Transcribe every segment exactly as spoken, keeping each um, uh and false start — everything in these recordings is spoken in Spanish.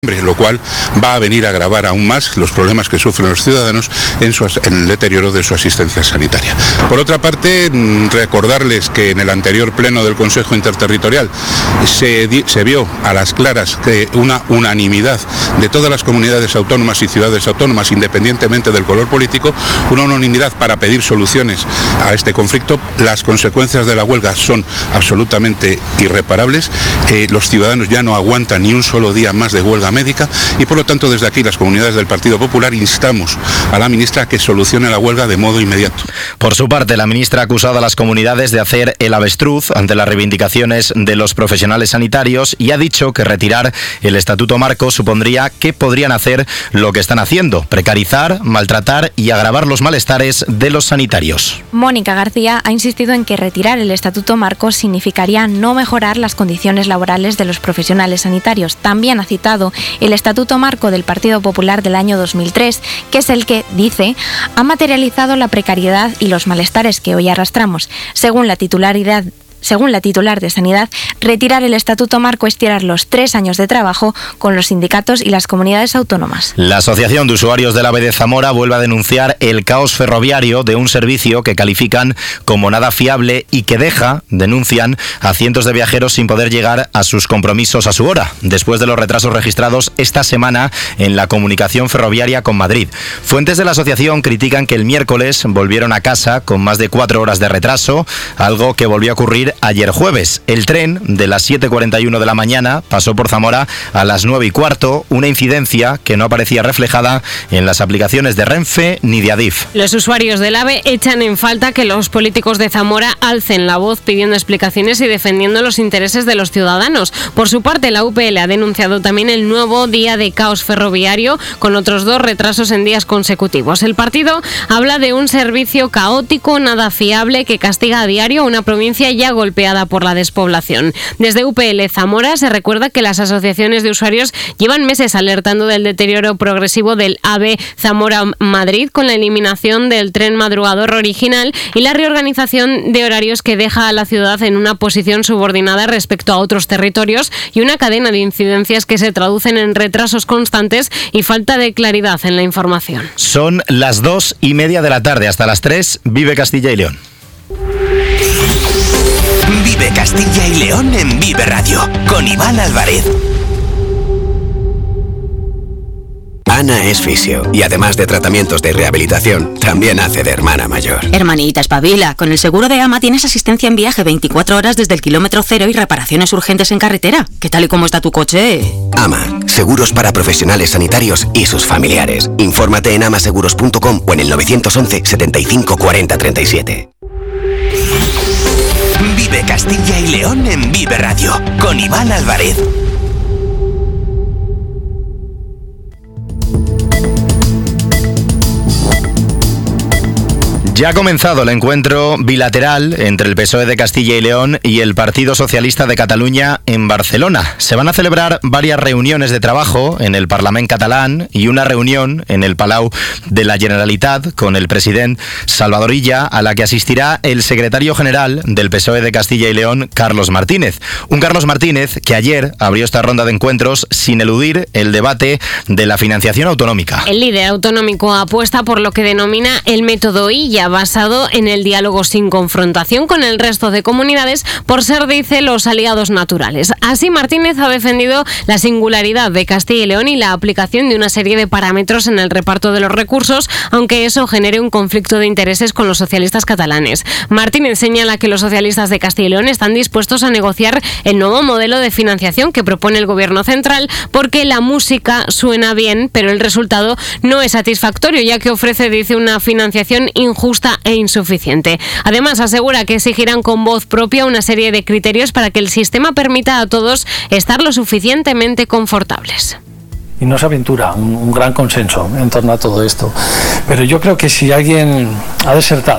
lo cual va a venir a agravar aún más los problemas que sufren los ciudadanos en, su, en el deterioro de su asistencia sanitaria. Por otra parte, recordarles que en el anterior pleno del Consejo Interterritorial se, se vio a las claras que una unanimidad de todas las comunidades autónomas y ciudades autónomas, independientemente del color político, una unanimidad para pedir soluciones a este conflicto. Las consecuencias de la huelga son absolutamente irreparables. Eh, los ciudadanos ya no aguantan ni un solo día más de huelga médica y por lo tanto desde aquí las comunidades del Partido Popular instamos a la ministra a que solucione la huelga de modo inmediato. Por su parte, la ministra ha acusado a las comunidades de hacer el avestruz ante las reivindicaciones de los profesionales sanitarios y ha dicho que retirar el Estatuto Marco supondría que podrían hacer lo que están haciendo, precarizar, maltratar y agravar los malestares de los sanitarios. Mónica García ha insistido en que retirar el Estatuto Marco significaría no mejorar las condiciones laborales de los profesionales sanitarios. También ha citado el Estatuto Marco del Partido Popular del año dos mil tres, que es el que, dice, ha materializado la precariedad y los malestares que hoy arrastramos. Según la titularidad Según la titular de Sanidad, retirar el Estatuto Marco es tirar los tres años de trabajo con los sindicatos y las comunidades autónomas. La Asociación de Usuarios del AVE de Zamora vuelve a denunciar el caos ferroviario de un servicio que califican como nada fiable y que deja, denuncian, a cientos de viajeros sin poder llegar a sus compromisos a su hora, después de los retrasos registrados esta semana en la comunicación ferroviaria con Madrid. Fuentes de la asociación critican que el miércoles volvieron a casa con más de cuatro horas de retraso, algo que volvió a ocurrir ayer jueves. El tren de las siete cuarenta y uno de la mañana pasó por Zamora a las nueve y cuarto, una incidencia que no aparecía reflejada en las aplicaciones de Renfe ni de Adif. Los usuarios del AVE echan en falta que los políticos de Zamora alcen la voz pidiendo explicaciones y defendiendo los intereses de los ciudadanos. Por su parte, la U P L ha denunciado también el nuevo día de caos ferroviario con otros dos retrasos en días consecutivos. El partido habla de un servicio caótico, nada fiable, que castiga a diario una provincia ya golpeada por la despoblación. Desde U P L Zamora se recuerda que las asociaciones de usuarios llevan meses alertando del deterioro progresivo del AVE Zamora-Madrid con la eliminación del tren madrugador original y la reorganización de horarios que deja a la ciudad en una posición subordinada respecto a otros territorios y una cadena de incidencias que se traducen en retrasos constantes y falta de claridad en la información. Son las dos y media de la tarde. Hasta las tres, vive Castilla y León. Vive Castilla y León en Vive Radio, con Iván Álvarez. Ana es fisio y además de tratamientos de rehabilitación, también hace de hermana mayor. Hermanita, espabila. Con el seguro de AMA tienes asistencia en viaje veinticuatro horas desde el kilómetro cero y reparaciones urgentes en carretera. ¿Qué tal y cómo está tu coche? AMA, seguros para profesionales sanitarios y sus familiares. Infórmate en amaseguros punto com o en el nueve once, setenta y cinco, cuarenta, treinta y siete. Vive Castilla y León en Vive Radio, con Iván Álvarez. Ya ha comenzado el encuentro bilateral entre el P S O E de Castilla y León y el Partido Socialista de Cataluña en Barcelona. Se van a celebrar varias reuniones de trabajo en el Parlament catalán y una reunión en el Palau de la Generalitat con el presidente Salvador Illa, a la que asistirá el secretario general del P S O E de Castilla y León, Carlos Martínez. Un Carlos Martínez que ayer abrió esta ronda de encuentros sin eludir el debate de la financiación autonómica. El líder autonómico apuesta por lo que denomina el método Illa, basado en el diálogo sin confrontación con el resto de comunidades por ser, dice, los aliados naturales. Así, Martínez ha defendido la singularidad de Castilla y León y la aplicación de una serie de parámetros en el reparto de los recursos, aunque eso genere un conflicto de intereses con los socialistas catalanes. Martínez señala que los socialistas de Castilla y León están dispuestos a negociar el nuevo modelo de financiación que propone el gobierno central porque la música suena bien, pero el resultado no es satisfactorio, ya que ofrece, dice, una financiación injusta e insuficiente. Además, asegura que exigirán con voz propia una serie de criterios para que el sistema permita a todos estar lo suficientemente confortables. Y no se aventura un, un gran consenso en torno a todo esto. Pero yo creo que si alguien ha desertado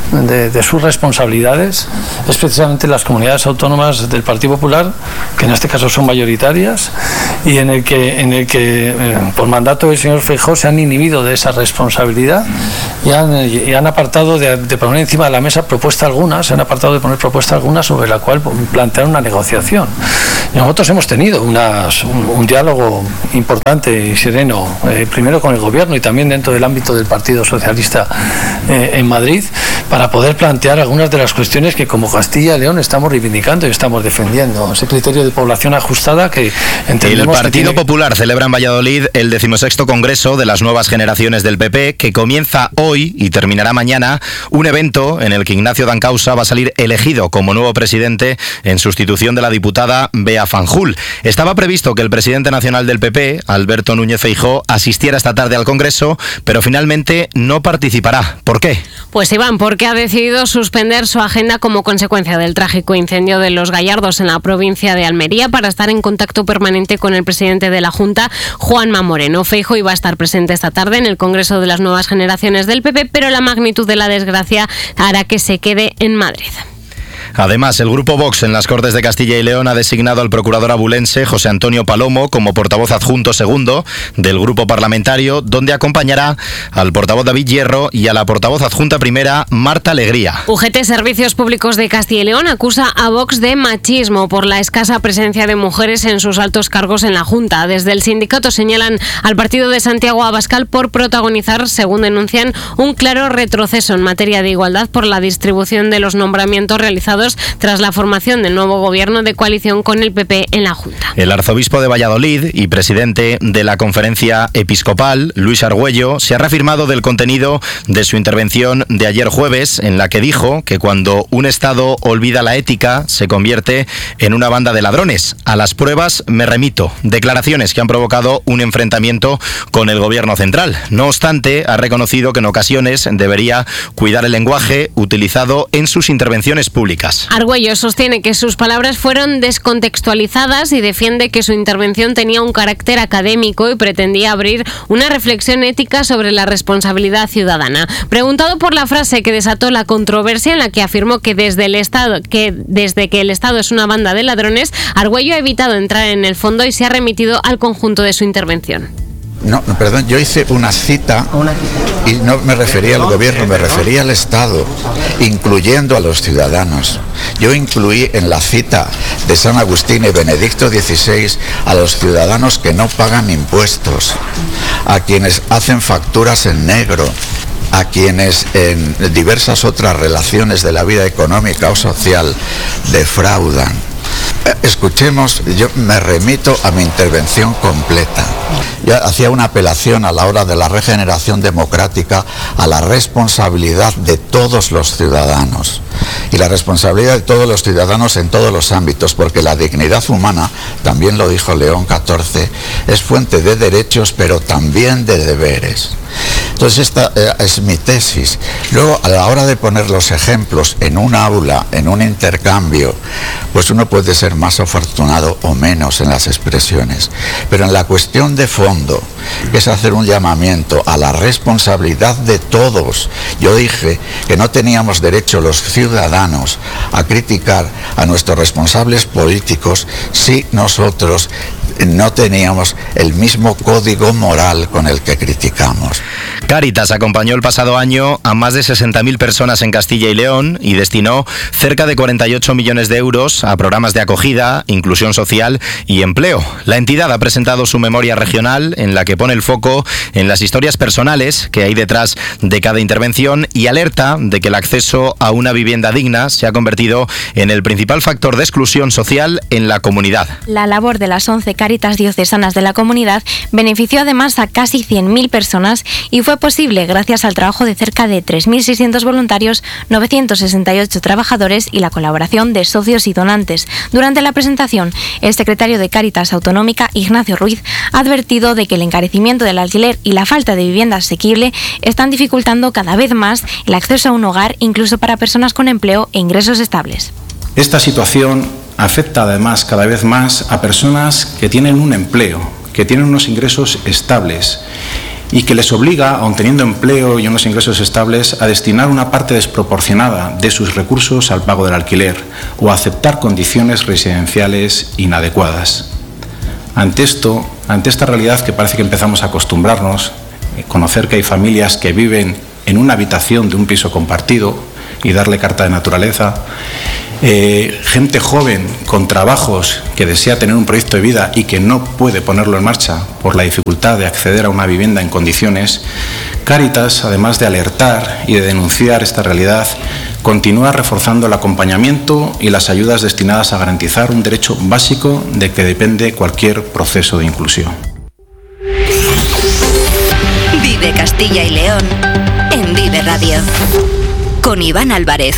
de, de sus responsabilidades es precisamente las comunidades autónomas del Partido Popular, que en este caso son mayoritarias, y en el que, en el que eh, por mandato del señor Feijóo se han inhibido de esa responsabilidad y han, y han apartado de, de poner encima de la mesa propuesta alguna, se han apartado de poner propuesta alguna sobre la cual plantear una negociación. Y nosotros hemos tenido unas, un, un diálogo importante y sereno, eh, primero con el Gobierno y también dentro del ámbito del Partido Socialista eh, en Madrid, para poder plantear algunas de las cuestiones que como Castilla y León estamos reivindicando y estamos defendiendo. Ese criterio de población ajustada que entendemos. El Partido que tiene... Popular celebra en Valladolid el decimosexto Congreso de las Nuevas Generaciones del P P, que comienza hoy y terminará mañana, un evento en el que Ignacio Dancausa va a salir elegido como nuevo presidente en sustitución de la diputada Bea Fanjul. Estaba previsto que el presidente nacional del P P, Alberto Núñez Feijóo, asistiera esta tarde al Congreso, pero finalmente no participará. ¿Por qué? Pues Iván, porque ha decidido suspender su agenda como consecuencia del trágico incendio de Los Gallardos en la provincia de Almería para estar en contacto permanente con el presidente de la Junta, Juanma Moreno. Feijóo iba a estar presente esta tarde en el Congreso de las Nuevas Generaciones del P P, pero la magnitud de la desgracia hará que se quede en Madrid. Además, el grupo Vox en las Cortes de Castilla y León ha designado al procurador abulense José Antonio Palomo como portavoz adjunto segundo del grupo parlamentario, donde acompañará al portavoz David Hierro y a la portavoz adjunta primera Marta Alegría. U G T Servicios Públicos de Castilla y León acusa a Vox de machismo por la escasa presencia de mujeres en sus altos cargos en la Junta. Desde el sindicato señalan al partido de Santiago Abascal por protagonizar, según denuncian, un claro retroceso en materia de igualdad por la distribución de los nombramientos realizados tras la formación del nuevo gobierno de coalición con el P P en la Junta. El arzobispo de Valladolid y presidente de la Conferencia Episcopal, Luis Argüello, se ha reafirmado del contenido de su intervención de ayer jueves, en la que dijo que cuando un Estado olvida la ética se convierte en una banda de ladrones. A las pruebas me remito. Declaraciones que han provocado un enfrentamiento con el gobierno central. No obstante, ha reconocido que en ocasiones debería cuidar el lenguaje utilizado en sus intervenciones públicas. Argüello sostiene que sus palabras fueron descontextualizadas y defiende que su intervención tenía un carácter académico y pretendía abrir una reflexión ética sobre la responsabilidad ciudadana. Preguntado por la frase que desató la controversia en la que afirmó que desde el Estado, que desde que el Estado es una banda de ladrones, Argüello ha evitado entrar en el fondo y se ha remitido al conjunto de su intervención. No, perdón, yo hice una cita y no me refería al gobierno, me refería al Estado, incluyendo a los ciudadanos. Yo incluí en la cita de San Agustín y Benedicto dieciséis a los ciudadanos que no pagan impuestos, a quienes hacen facturas en negro, a quienes en diversas otras relaciones de la vida económica o social defraudan. Escuchemos, yo me remito a mi intervención completa. Yo hacía una apelación a la hora de la regeneración democrática a la responsabilidad de todos los ciudadanos y la responsabilidad de todos los ciudadanos en todos los ámbitos, porque la dignidad humana, también lo dijo León catorce, es fuente de derechos pero también de deberes. Entonces esta eh, es mi tesis. Luego, a la hora de poner los ejemplos en un aula, en un intercambio, pues uno puede ser más afortunado o menos en las expresiones. Pero en la cuestión de fondo, que es hacer un llamamiento a la responsabilidad de todos, yo dije que no teníamos derecho los ciudadanos a criticar a nuestros responsables políticos si nosotros no teníamos el mismo código moral con el que criticamos. Cáritas acompañó el pasado año a más de sesenta mil personas en Castilla y León y destinó cerca de cuarenta y ocho millones de euros a programas de acogida, inclusión social y empleo. La entidad ha presentado su memoria regional en la que pone el foco en las historias personales que hay detrás de cada intervención y alerta de que el acceso a una vivienda digna se ha convertido en el principal factor de exclusión social en la comunidad. La labor de las once Cáritas diocesanas de la comunidad benefició además a casi cien mil personas y fue posible gracias al trabajo de cerca de tres mil seiscientos voluntarios, novecientos sesenta y ocho trabajadores y la colaboración de socios y donantes. Durante la presentación, el secretario de Cáritas Autonómica, Ignacio Ruiz, ha advertido de que el encarecimiento del alquiler y la falta de vivienda asequible están dificultando cada vez más el acceso a un hogar, incluso para personas con empleo e ingresos estables. Esta situación afecta además cada vez más a personas que tienen un empleo, que tienen unos ingresos estables y que les obliga, aun teniendo empleo y unos ingresos estables, a destinar una parte desproporcionada de sus recursos al pago del alquiler o a aceptar condiciones residenciales inadecuadas. Ante esto, ante esta realidad que parece que empezamos a acostumbrarnos, conocer que hay familias que viven en una habitación de un piso compartido y darle carta de naturaleza, eh, gente joven con trabajos que desea tener un proyecto de vida y que no puede ponerlo en marcha por la dificultad de acceder a una vivienda en condiciones, Cáritas, además de alertar y de denunciar esta realidad, continúa reforzando el acompañamiento y las ayudas destinadas a garantizar un derecho básico de que depende cualquier proceso de inclusión. Vive Castilla y León en Vive Radio con Iván Álvarez.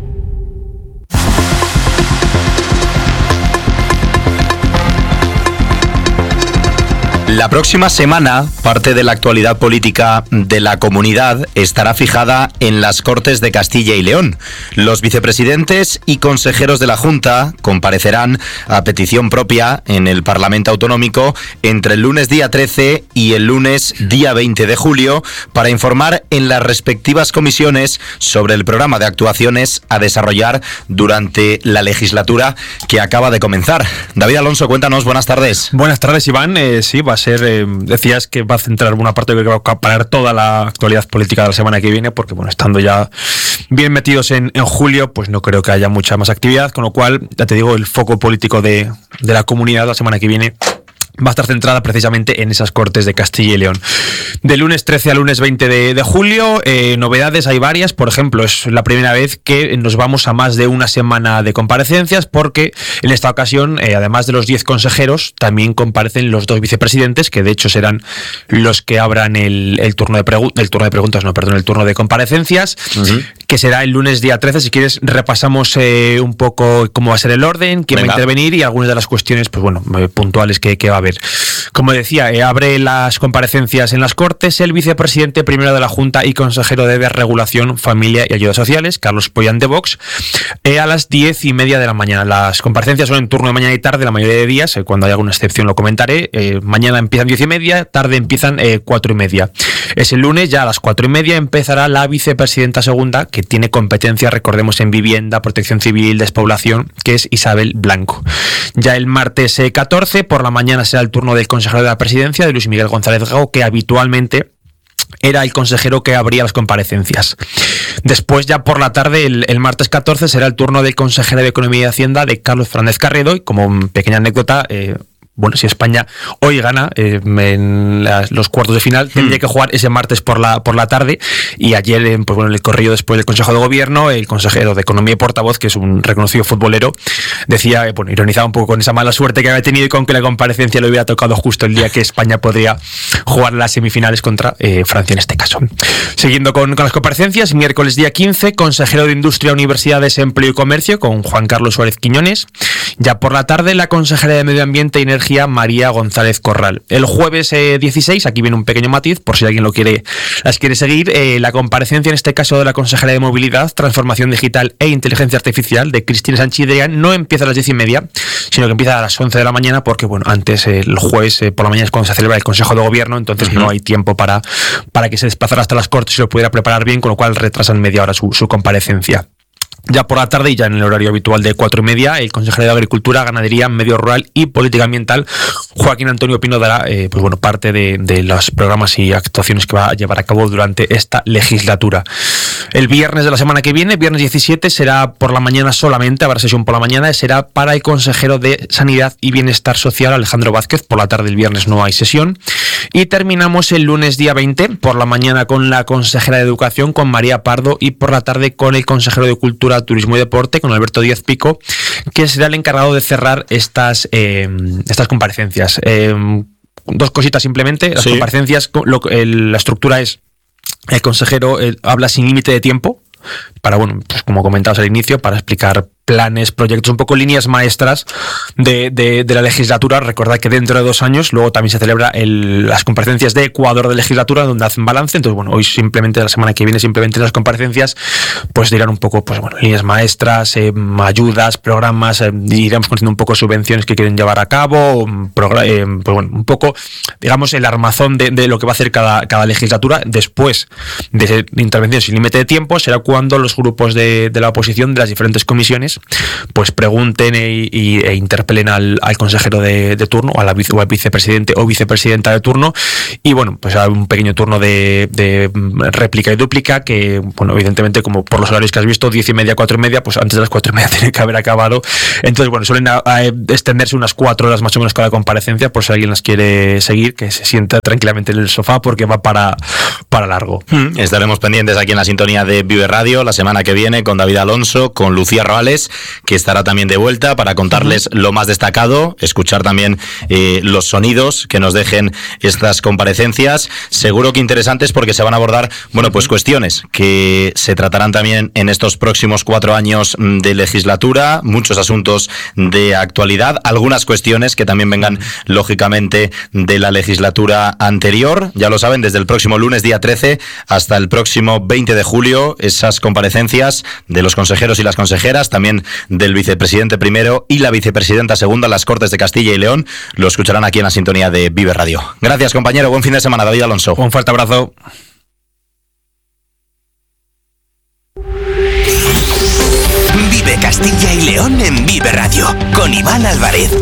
La próxima semana, parte de la actualidad política de la comunidad estará fijada en las Cortes de Castilla y León. Los vicepresidentes y consejeros de la Junta comparecerán a petición propia en el Parlamento Autonómico entre el lunes día trece y el lunes día veinte de julio para informar en las respectivas comisiones sobre el programa de actuaciones a desarrollar durante la legislatura que acaba de comenzar. David Alonso, cuéntanos, buenas tardes. Buenas tardes, Iván. Eh, sí, va a ser, eh, decías que va a centrar una parte que va a acaparar toda la actualidad política de la semana que viene, porque bueno, estando ya bien metidos en, en julio, pues no creo que haya mucha más actividad, con lo cual, ya te digo, el foco político de, de la comunidad la semana que viene va a estar centrada precisamente en esas Cortes de Castilla y León. De lunes trece al lunes veinte de, de julio, eh, novedades hay varias. Por ejemplo, es la primera vez que nos vamos a más de una semana de comparecencias, porque en esta ocasión, eh, además de los diez consejeros, también comparecen los dos vicepresidentes, que de hecho serán los que abran el, el, turno, de pregu- el turno de preguntas, no, perdón, el turno de comparecencias, uh-huh. que será el lunes día trece. Si quieres, repasamos eh, un poco cómo va a ser el orden, quién Venga. va a intervenir y algunas de las cuestiones, pues bueno, eh, puntuales que, que va a haber. Como decía, eh, abre las comparecencias en las Cortes el vicepresidente primero de la Junta y consejero de Desregulación, Familia y Ayudas Sociales, Carlos Pollán de Vox, eh, a las diez y media de la mañana. Las comparecencias son en turno de mañana y tarde, la mayoría de días, eh, cuando haya alguna excepción lo comentaré. Eh, mañana empiezan diez y media, tarde empiezan eh, cuatro y media. Ese lunes, ya a las cuatro y media, empezará la vicepresidenta segunda, que tiene competencia, recordemos, en vivienda, protección civil, despoblación, que es Isabel Blanco. Ya el martes eh, catorce, por la mañana será el turno del consejero de la presidencia, de Luis Miguel González Gago, que habitualmente era el consejero que abría las comparecencias. Después, ya por la tarde, el, el martes catorce, será el turno del consejero de Economía y Hacienda, de Carlos Fernández Carredo, y como pequeña anécdota, eh, bueno, si España hoy gana eh, en las, los cuartos de final, tendría que jugar ese martes por la por la tarde. Y ayer, eh, pues bueno, en el corrillo después del Consejo de Gobierno, el consejero de Economía y portavoz, que es un reconocido futbolero, decía, eh, bueno, ironizaba un poco con esa mala suerte que había tenido y con que la comparecencia le hubiera tocado justo el día que España podría jugar las semifinales contra eh, Francia en este caso. Siguiendo con, con las comparecencias, miércoles día quince, consejero de Industria, Universidades, Empleo y Comercio, con Juan Carlos Suárez Quiñones. Ya por la tarde, la consejera de Medio Ambiente y Energía, María González Corral. El jueves eh, dieciséis, aquí viene un pequeño matiz, por si alguien lo quiere, las quiere seguir, eh, la comparecencia en este caso de la consejera de Movilidad, Transformación Digital e Inteligencia Artificial, de Cristina Sanchidrián, no empieza a las diez y media, sino que empieza a las once de la mañana, porque bueno, antes eh, el jueves eh, por la mañana es cuando se celebra el Consejo de Gobierno, entonces uh-huh. no hay tiempo para, para que se desplazara hasta las Cortes y lo pudiera preparar bien, con lo cual retrasan media hora su, su comparecencia. Ya por la tarde y ya en el horario habitual de cuatro y media, el consejero de Agricultura, Ganadería, Medio Rural y Política Ambiental, Joaquín Antonio Pino, dará eh, pues bueno, parte de, de los programas y actuaciones que va a llevar a cabo durante esta legislatura. El viernes de la semana que viene, viernes diecisiete, será por la mañana solamente, habrá sesión por la mañana, será para el consejero de Sanidad y Bienestar Social, Alejandro Vázquez. Por la tarde el viernes no hay sesión. Y terminamos el lunes día veinte, por la mañana con la consejera de Educación, con María Pardo, y por la tarde con el consejero de Cultura, Turismo y Deporte, con Alberto Díaz Pico, que será el encargado de cerrar estas, eh, estas comparecencias. Eh, dos cositas simplemente. Las sí. comparecencias, lo, el, la estructura es: el consejero eh, habla sin límite de tiempo, para, bueno, pues como comentabas al inicio, para explicar planes, proyectos, un poco líneas maestras de, de, de la legislatura. Recordad que dentro de dos años luego también se celebra el, las comparecencias de Ecuador de legislatura, donde hacen balance. Entonces, bueno, hoy simplemente, la semana que viene, simplemente las comparecencias, pues dirán un poco, pues bueno, líneas maestras, eh, ayudas, programas, eh, iremos conociendo un poco subvenciones que quieren llevar a cabo, progr- eh, pues bueno, un poco, digamos, el armazón de, de lo que va a hacer cada, cada legislatura. Después de intervención sin límite de tiempo será cuando los grupos de, de la oposición de las diferentes comisiones pues pregunten e, y, e interpelen al, al consejero de, de turno, o, a la, o al vicepresidente o vicepresidenta de turno, y bueno, pues hay un pequeño turno de, de réplica y dúplica que, bueno, evidentemente, como por los horarios que has visto, diez y media, cuatro y media, pues antes de las cuatro y media tiene que haber acabado. Entonces, bueno, suelen a, a extenderse unas cuatro horas más o menos cada comparecencia, por si alguien las quiere seguir, que se sienta tranquilamente en el sofá, porque va para, para largo. Mm, estaremos pendientes aquí en la sintonía de Vive Radio la semana que viene con David Alonso, con Lucía Roales, que estará también de vuelta para contarles uh-huh. lo más destacado, escuchar también eh, los sonidos que nos dejen estas comparecencias, seguro que interesantes, porque se van a abordar, bueno, pues cuestiones que se tratarán también en estos próximos cuatro años de legislatura, muchos asuntos de actualidad, algunas cuestiones que también vengan lógicamente de la legislatura anterior. Ya lo saben, desde el próximo lunes día trece hasta el próximo veinte de julio, esas comparecencias de los consejeros y las consejeras, también del vicepresidente primero y la vicepresidenta segunda en las Cortes de Castilla y León, lo escucharán aquí en la sintonía de Vive Radio. Gracias, compañero, buen fin de semana. David Alonso. Un fuerte abrazo. Vive Castilla y León en Vive Radio, con Iván Álvarez.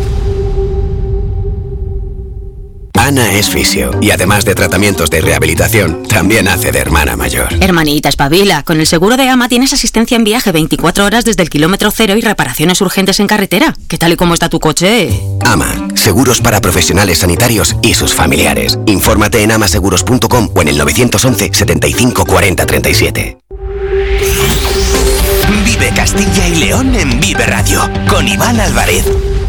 Ana es fisio y además de tratamientos de rehabilitación, también hace de hermana mayor. Hermanita, espabila. Con el seguro de AMA tienes asistencia en viaje veinticuatro horas desde el kilómetro cero y reparaciones urgentes en carretera. ¿Qué tal y cómo está tu coche? AMA, seguros para profesionales sanitarios y sus familiares. Infórmate en amaseguros punto com o en el nueve once, setenta y cinco, cuarenta, treinta y siete. Vive Castilla y León en Vive Radio, con Iván Álvarez.